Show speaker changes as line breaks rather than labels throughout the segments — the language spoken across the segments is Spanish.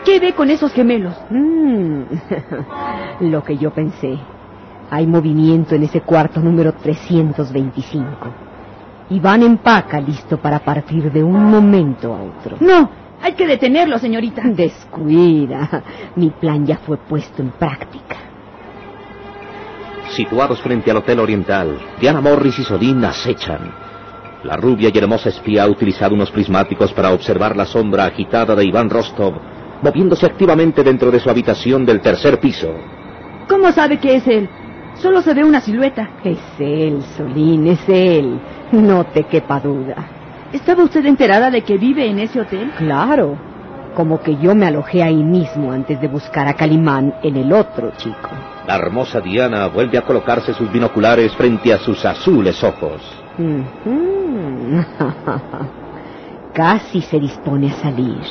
¿Qué ve con esos gemelos?
Lo que yo pensé. Hay movimiento en ese cuarto número 325. Iván empaca listo para partir de un momento a otro.
No, hay que detenerlo, señorita.
Descuida. Mi plan ya fue puesto en práctica.
Situados frente al Hotel Oriental, Diana Morris y Solín acechan. La rubia y hermosa espía ha utilizado unos prismáticos para observar la sombra agitada de Iván Rostov, moviéndose activamente dentro de su habitación del tercer piso.
¿Cómo sabe que es él? Solo se ve una silueta.
Es él, Solín, es él. No te quepa duda.
¿Estaba usted enterada de que vive en ese hotel?
Claro. Como que yo me alojé ahí mismo antes de buscar a Calimán en el otro chico.
La hermosa Diana vuelve a colocarse sus binoculares frente a sus azules ojos.
Casi se dispone a salir.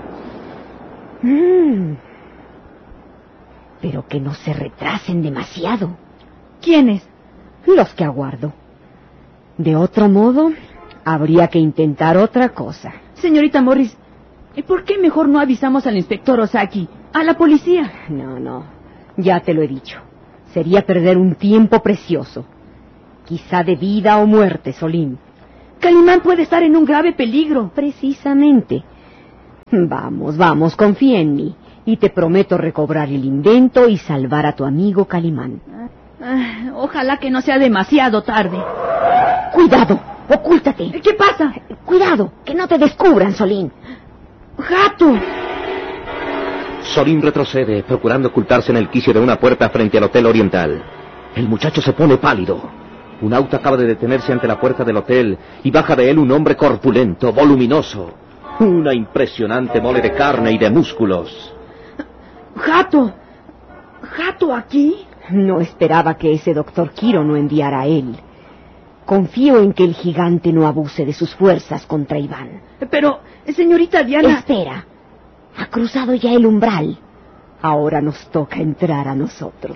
Pero que no se retrasen demasiado.
¿Quiénes?
Los que aguardo. De otro modo, habría que intentar otra cosa.
Señorita Morris, ¿por qué mejor no avisamos al inspector Ozaki, a la policía?
No, ya te lo he dicho. Sería perder un tiempo precioso. Quizá de vida o muerte, Solín.
Calimán puede estar en un grave peligro.
Precisamente. Vamos, confía en mí. Y te prometo recobrar el invento y salvar a tu amigo Calimán.
Ojalá que no sea demasiado tarde.
¡Cuidado! ¡Ocúltate!
¿Qué pasa?
¡Cuidado! ¡Que no te descubran, Solín!
¡Gato!
Solín retrocede, procurando ocultarse en el quicio de una puerta frente al Hotel Oriental. El muchacho se pone pálido. Un auto acaba de detenerse ante la puerta del hotel y baja de él un hombre corpulento, voluminoso. Una impresionante mole de carne y de músculos.
¡Gato! ¿Gato aquí?
No esperaba que ese doctor Quiro no enviara a él. Confío en que el gigante no abuse de sus fuerzas contra Iván.
Pero, señorita Diana...
Espera. Ha cruzado ya el umbral. Ahora nos toca entrar a nosotros.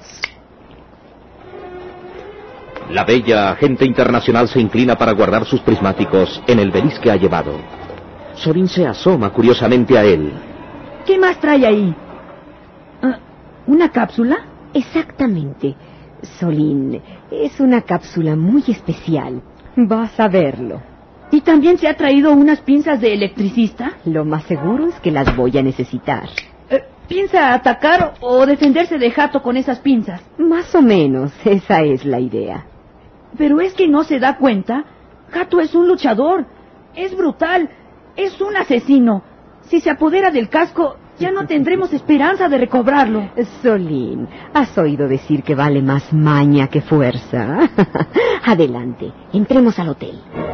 La bella agente internacional se inclina para guardar sus prismáticos en el beliz que ha llevado. Solín se asoma curiosamente a él.
¿Qué más trae ahí? ¿Una cápsula?
Exactamente. Solín, es una cápsula muy especial. Vas a verlo.
¿Y también se ha traído unas pinzas de electricista?
Lo más seguro es que las voy a necesitar.
¿Piensa atacar o defenderse de Gato con esas pinzas?
Más o menos, esa es la idea.
Pero es que no se da cuenta. Gato es un luchador. Es brutal. Es un asesino. Si se apodera del casco, ya no tendremos esperanza de recobrarlo.
Solín, has oído decir que vale más maña que fuerza. Adelante, entremos al hotel.